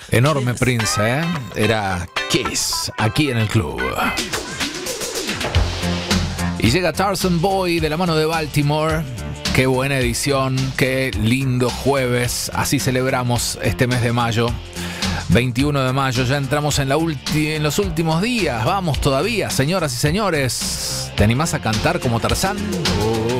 Enorme Prince, ¿eh? Era Kiss, aquí en el club. Y llega Tarzan Boy de la mano de Baltimore. Qué buena edición, qué lindo jueves. Así celebramos este mes de mayo. 21 de mayo, ya entramos en los últimos días. Vamos todavía, señoras y señores. ¿Te animás a cantar como Tarzán?